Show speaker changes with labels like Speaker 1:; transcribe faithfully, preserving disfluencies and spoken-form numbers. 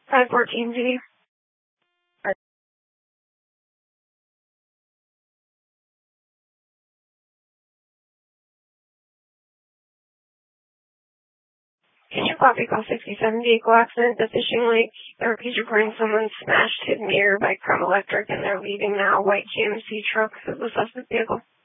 Speaker 1: five fourteen Z. Kitchen Coffee Call sixty-seven vehicle accident at Fishing Lake. Authorities reporting someone smashed his mirror by Crum Electric and they're leaving now. White G M C truck. The suspect vehicle.